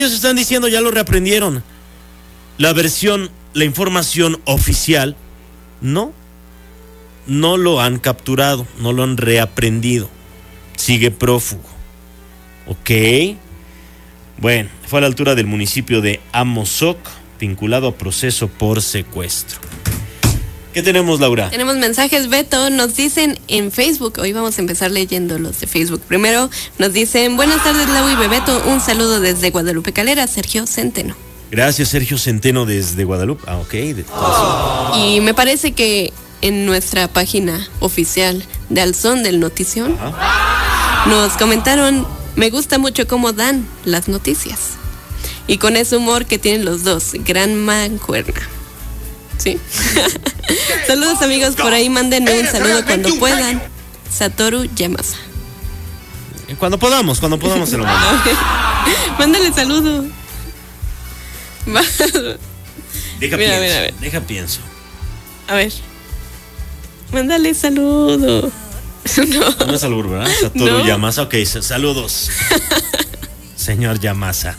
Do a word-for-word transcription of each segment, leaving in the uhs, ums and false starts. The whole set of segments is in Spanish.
Ellos están diciendo, ya lo reaprendieron. La versión, la información oficial, no. No lo han capturado, no lo han reaprendido. Sigue prófugo. Ok. Bueno, fue a la altura del municipio de Amozoc, vinculado a proceso por secuestro. ¿Qué tenemos, Laura? Tenemos mensajes, Beto. Nos dicen en Facebook. Hoy vamos a empezar leyendo los de Facebook. Primero nos dicen, buenas tardes, Lau y Bebeto. Un saludo desde Guadalupe Calera, Sergio Centeno. Gracias, Sergio Centeno, desde Guadalupe. Ah, ok. De oh. Y me parece que en nuestra página oficial de Al Son del Notición, ajá, nos comentaron, me gusta mucho cómo dan las noticias. Y con ese humor que tienen los dos, gran mancuerna. Sí. Saludos, amigos, por ahí mándenme un saludo cuando puedan. Satoru Yamasa. Cuando podamos, cuando podamos se lo mando. Mándale saludo. Deja mira, pienso, mira, a ver. deja pienso. A ver. Mándale saludo. No, no es albur, ¿verdad? Satoru no. Yamasa, ok, saludos. Señor Yamasa.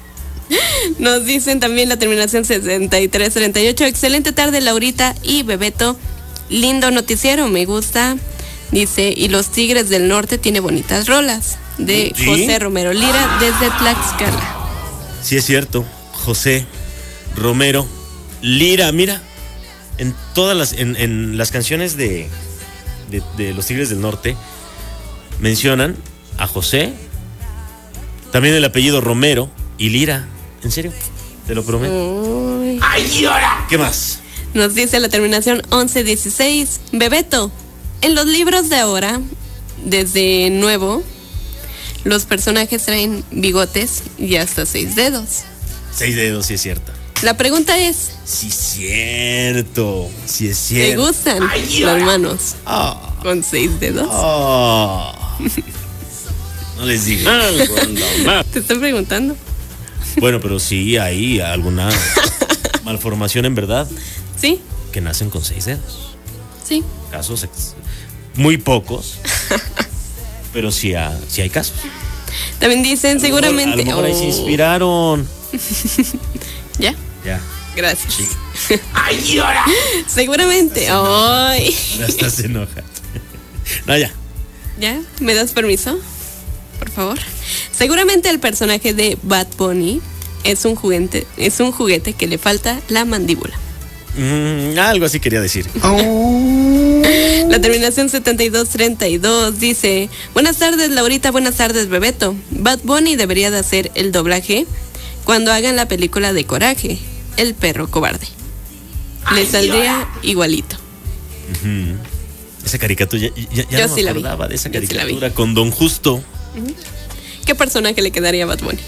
Nos dicen también la terminación sesenta y tres treinta y ocho. Excelente tarde, Laurita y Bebeto. Lindo noticiero, me gusta. Dice, y los Tigres del Norte tiene bonitas rolas. De ¿sí? José Romero Lira, desde Tlaxcala. Sí, es cierto. José Romero Lira, mira. En todas las, en, en las canciones de, de, de los Tigres del Norte mencionan a José, también el apellido Romero y Lira. ¿En serio? Te lo prometo. Uy. ¡Ay, ahora! ¿Qué más? Nos dice la terminación once dieciséis. Bebeto, en los libros de ahora, desde nuevo, los personajes traen bigotes y hasta seis dedos. Seis dedos, sí es cierto. La pregunta es... Sí es cierto, sí es cierto. ¿Te gustan Ay, las manos oh. con seis dedos? Oh. No les digo. Te están preguntando. Bueno, pero sí hay alguna malformación en verdad. Sí. Que nacen con seis dedos. Sí. Casos ex- muy pocos, pero sí, ha, sí hay casos. También dicen, a seguramente. Mejor, a lo mejor oh. ahí se inspiraron. ¿Ya? Ya. Gracias. Sí. ¡Ay, ahora! Seguramente. ¡Ay! Ya estás enojada. No, ya. ¿Ya? ¿Me das permiso? Por favor. Seguramente el personaje de Bad Bunny es un juguete, es un juguete que le falta la mandíbula. Mm, algo así quería decir. Oh. La terminación setenta y dos treinta y dos dice, buenas tardes, Laurita, buenas tardes, Bebeto. Bad Bunny debería de hacer el doblaje cuando hagan la película de Coraje, el perro cobarde. Le saldría igualito. Uh-huh. Esa caricatura, ya, ya, ya Yo no sí me acordaba la vi. de esa Yo caricatura sí con Don Justo. Uh-huh. ¿Qué personaje le quedaría a Bad Bunny?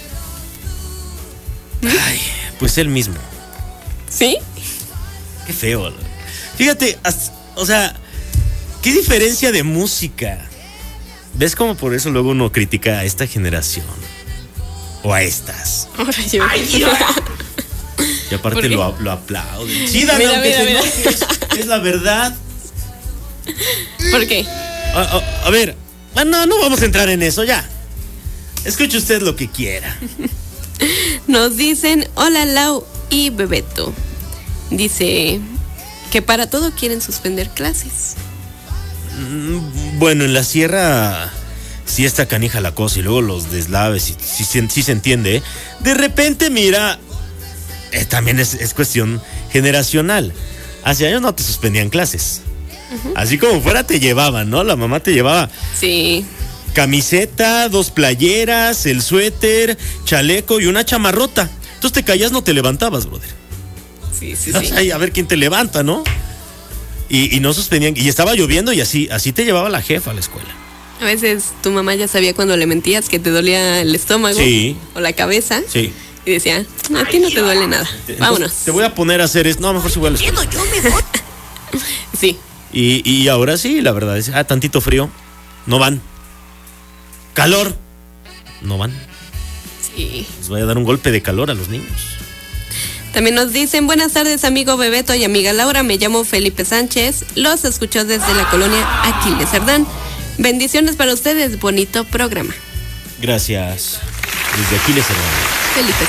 Ay, pues él mismo. ¿Sí? Qué feo. Fíjate, o sea, qué diferencia de música. ¿Ves cómo por eso luego uno critica a esta generación? O a estas. Yo... Ay, y aparte lo, lo aplauden. Sí, Dana, mira, aunque mira, se mira. enoje, es la verdad. ¿Por qué? A, a, a ver, no, no vamos a entrar en eso ya. Escuche usted lo que quiera. Nos dicen, hola Lau y Bebeto. Dice que para todo quieren suspender clases. Bueno, en la sierra sí está canija la cosa y luego los deslaves, sí, sí, sí se entiende, ¿eh? De repente, mira, eh, también es, es cuestión generacional. Hace años no te suspendían clases. Uh-huh. Así como fuera te llevaban, ¿no? La mamá te llevaba. Sí. Camiseta, dos playeras, el suéter, chaleco y una chamarrota. Entonces te caías, no te levantabas, brother. Sí, sí, o sí. sea, a ver quién te levanta, ¿no? Y, y no suspendían, y estaba lloviendo y así, así te llevaba la jefa a la escuela. A veces tu mamá ya sabía cuando le mentías que te dolía el estómago, sí, o la cabeza. Sí. Y decía, a ti no te duele nada. Entonces, vámonos. Te voy a poner a hacer esto. No, mejor si voy a la escuela. Yo me voy. Sí. Y, y ahora sí, la verdad es, ah, tantito frío, no van. Calor, no van. Sí. Les voy a dar un golpe de calor a los niños. También nos dicen, buenas tardes, amigo Bebeto y amiga Laura, me llamo Felipe Sánchez, los escucho desde la colonia Aquiles Cerdán. Bendiciones para ustedes, bonito programa. Gracias. Desde Aquiles Cerdán. Felipe